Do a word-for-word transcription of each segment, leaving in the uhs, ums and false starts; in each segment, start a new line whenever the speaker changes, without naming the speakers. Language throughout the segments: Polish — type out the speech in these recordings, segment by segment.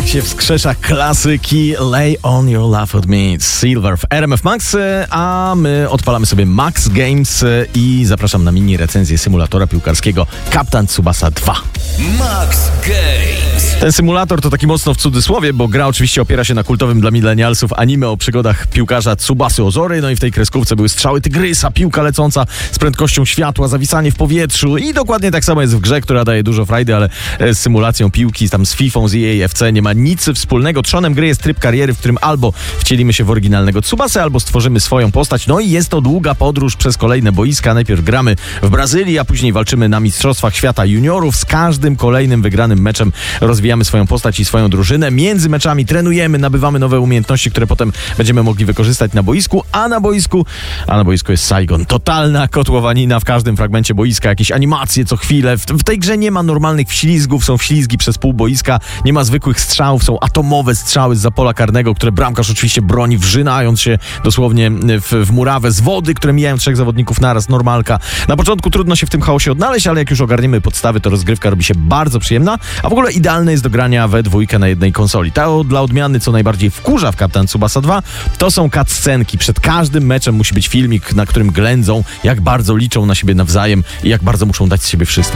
Tak się wskrzesza klasyki Lay on your love with me, Silver w R M F Max, a my odpalamy sobie Max Games i zapraszam na mini recenzję symulatora piłkarskiego Captain Tsubasa dwa.
Max Games.
Ten symulator to taki mocno w cudzysłowie, bo gra oczywiście opiera się na kultowym dla milenialsów anime o przygodach piłkarza Tsubasy Ozory. No i w tej kreskówce były strzały tygrysa, piłka lecąca z prędkością światła, zawisanie w powietrzu i dokładnie tak samo jest w grze, która daje dużo frajdy, ale z symulacją piłki, tam z Fifą, z E A F C nie ma nic wspólnego. Trzonem gry jest tryb kariery, w którym albo wcielimy się w oryginalnego Tsubasę, albo stworzymy swoją postać. No i jest to długa podróż przez kolejne boiska. Najpierw gramy w Brazylii, a później walczymy na Mistrzostwach Świata Juniorów. Z każdym kolejnym wygranym meczem rozwijamy swoją postać i swoją drużynę. Między meczami trenujemy, nabywamy nowe umiejętności, które potem będziemy mogli wykorzystać na boisku, a na boisku, a na boisku jest Saigon. Totalna kotłowanina w każdym fragmencie boiska, jakieś animacje co chwilę. W, w tej grze nie ma normalnych wślizgów, są wślizgi przez pół boiska, nie ma zwykłych strzałów, są atomowe strzały zza pola karnego, które bramkarz oczywiście broni, wrzynając się dosłownie w, w murawę z wody, które mijają trzech zawodników naraz, normalka. Na początku trudno się w tym chaosie odnaleźć, ale jak już ogarniemy podstawy, to rozgrywka robi się bardzo przyjemna, a w ogóle idealne jest do grania we dwójkę na jednej konsoli. To dla odmiany, co najbardziej wkurza w Captain Tsubasa dwa, to są cutscenki. Przed każdym meczem musi być filmik, na którym ględzą, jak bardzo liczą na siebie nawzajem i jak bardzo muszą dać z siebie wszystko.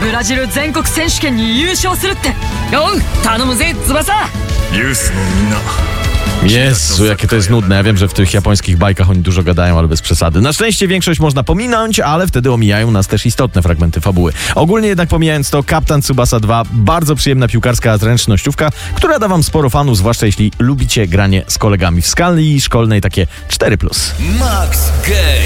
Jezu, jakie to jest nudne. Ja wiem, że w tych japońskich bajkach oni dużo gadają, ale bez przesady. Na szczęście większość można pominąć, ale wtedy omijają nas też istotne fragmenty fabuły. Ogólnie jednak pomijając to, Captain Tsubasa dwa, bardzo przyjemna piłkarska zręcznościówka, która da wam sporo fanów, zwłaszcza jeśli lubicie granie z kolegami w skali szkolnej, takie cztery plus.
Max Games.